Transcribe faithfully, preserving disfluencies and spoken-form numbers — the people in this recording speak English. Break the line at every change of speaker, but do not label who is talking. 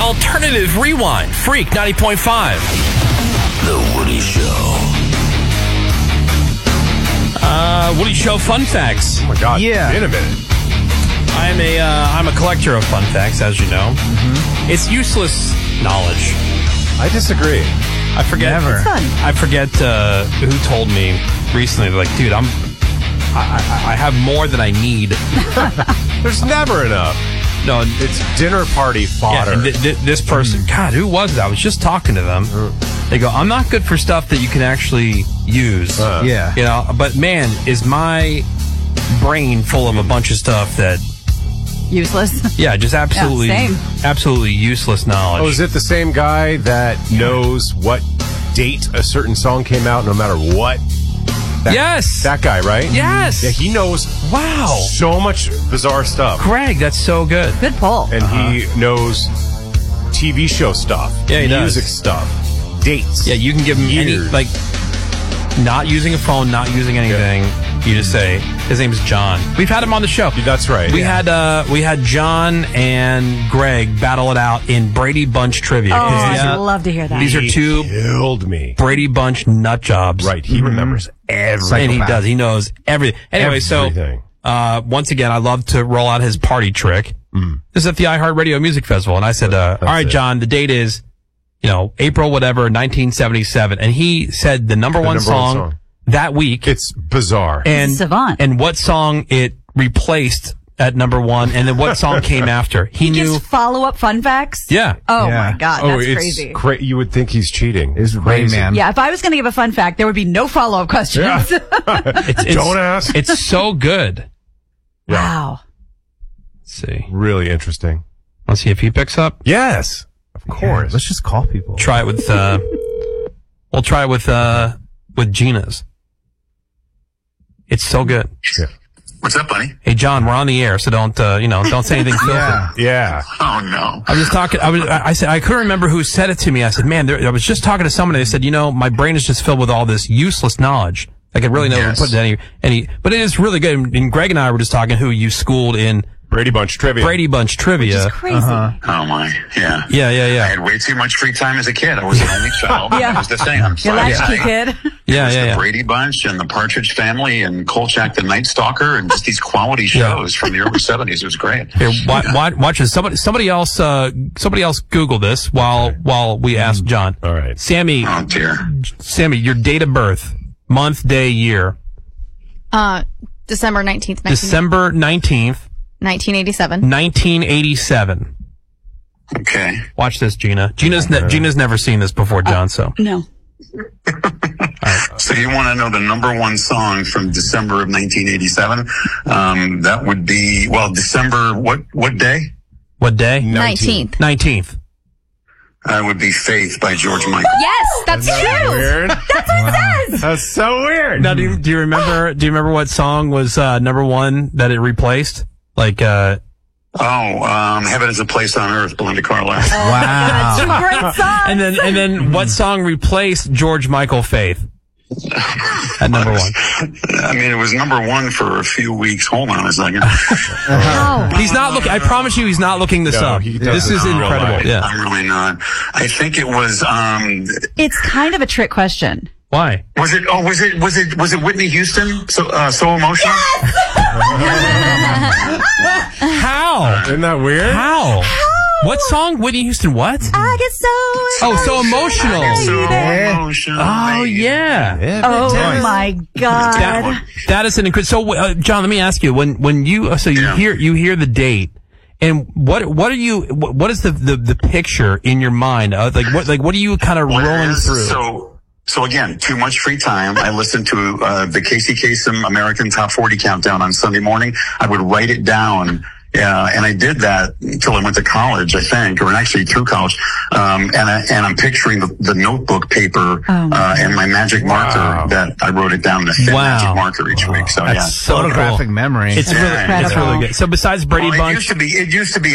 Alternative Rewind. Freak ninety point five.
The Woody Show.
Uh, Woody Show fun facts.
Oh my God!
Yeah.
Been a minute.
I'm a uh, I'm a collector of fun facts, as you know. Mm-hmm. It's useless knowledge.
I disagree.
I forget.
Never.
It's fun.
I forget uh, who told me recently. They're like, dude, I'm I, I, I have more than I need.
There's never enough.
No,
It's dinner party
yeah,
fodder.
and th- th- this person, God, who was that? I was just talking to them. They go, I'm not good for stuff that you can actually use.
Uh,
Yeah.
You know, but man, is my brain full of a bunch of stuff that,
Useless.
yeah, just absolutely,
Yeah, same.
absolutely useless knowledge.
Oh, is it the same guy that knows what date a certain song came out, no matter what? That,
Yes.
that guy, right?
Yes.
Yeah, he knows.
Wow.
So much bizarre stuff,
Greg, that's so good.
Good pull.
and he knows T V show stuff,
Yeah, he
music
does.
stuff, dates.
Yeah, you can give him any,
Years.
like, not using a phone, not using anything. You just say, his name's John. We've had him on the show.
That's right.
We
Yeah.
had uh, we had John and Greg battle it out in Brady Bunch trivia.
Oh,
'Cause these
I'd
are-
love to hear that.
These are
He
two
killed me.
Brady Bunch nut jobs.
Right, he remembers everything.
And he does. He knows everything. Anyway,
Everything.
so uh, once again, I love to roll out his party trick.
Mm.
This is at the iHeartRadio Music Festival. And I said, uh, all right,
it.
John, the date is, you know, April whatever, nineteen seventy-seven. And he said the number,
The
one,
number one
song
song.
that week.
It's bizarre.
and,
He's a savant.
and what song it replaced at number one, and then what song came after. He knew.
Just follow up fun facts?
Yeah.
Oh
Yeah.
my God,
oh,
that's
it's
crazy.
cra- you would think he's cheating.
Is
crazy.
Rayman.
Yeah, if I was going to give a fun fact, there would be no follow up questions.
Yeah.
It's, it's,
Don't ask.
It's so good.
Wow.
Let's see.
Really interesting.
Let's see if he picks up.
Yes, of
Yeah,
course.
let's just call people.
Try it with, uh, we'll try it with, uh, with Gina's. It's so good.
Yeah.
What's up, buddy?
Hey, John, we're on the air, so don't, uh, you know, don't say anything filthy.
Yeah.
Yeah.
Oh, no.
I was just talking, I was, I said, I couldn't remember who said it to me. I said, man, there, I was just talking to somebody. They said, you know, my brain is just filled with all this useless knowledge. I could really never
Yes.
put it any, any, but it is really good. And Greg and I were just talking who you schooled in
Brady Bunch trivia.
Brady Bunch trivia.
It's crazy.
Uh-huh.
Oh, my. Yeah.
Yeah, yeah,
I
yeah.
had way too much free time as a kid. I was the only child.
Yeah.
That was the thing. I'm
Your
sorry.
latchkey
I-
kid.
Yeah,
It was
yeah,
the
yeah.
Brady Bunch and the Partridge Family and Kolchak the Night Stalker and just these quality
Yeah.
shows from the early seventies. It was great.
Here, watch, watch, watch this. Somebody, somebody else, uh, somebody else Google this while, while we ask John.
All right.
Sammy,
Oh, dear.
Sammy, your date of birth, month, day, year.
Uh, December nineteenth,
December nineteenth,
nineteen eighty-seven.
nineteen eighty-seven.
Okay.
Watch this, Gina. Gina's, ne- Gina's never seen this before, John, so.
No.
So you want to know the number one song from December of nineteen eighty-seven? Um, that would be, well, December, what, what day?
What day?
nineteenth.
nineteenth.
Uh, it would be Faith by George Michael.
Yes, that's true.
Weird.
That's what it says.
That's so weird.
Now, do you, do you remember, do you remember what song was, uh, number one that it replaced? Like, uh,
Oh, um, Heaven is a Place on Earth, Belinda Carlisle.
Wow.
Two great songs.
and then, and then what song replaced George Michael Faith? At number one.
I mean, it was number one for a few weeks. Hold on a second.
How?
He's not looking, I promise you he's not looking this
No,
up.
he
This
doesn't
is
in real
incredible.
life.
Yeah.
I'm really not. I think it was, um,
It's kind of a trick question.
Why?
was it, oh, was it, was it, was it Whitney Houston? So, uh, so emotional?
How?
Isn't that weird?
How? What song? Whitney Houston, what?
I get so
Oh, so emotional.
So
Yeah.
emotional.
Oh, yeah.
Oh
Nice.
my God.
That, that is an incredible. So, uh, John, let me ask you: when when you uh, so you
Yeah.
hear you hear the date, and what what are you what, what is the, the the picture in your mind? Uh, like what like what are you kind of rolling
Whereas-
through?
So, so again, too much free time. I listened to uh, the Casey Kasem American Top forty Countdown on Sunday morning. I would write it down. Yeah, and I did that until I went to college, I think, or actually through college. Um, and I, and I'm picturing the, the notebook paper
Oh, my
uh, and my magic marker
Wow.
that I wrote it down, the thin
Wow.
magic marker each week. So
That's
yeah.
so
Photographic
cool.
memory.
It's really
Yeah,
it's really
incredible.
good. So besides Brady
Well, it
Bunch,
used to be. It used to be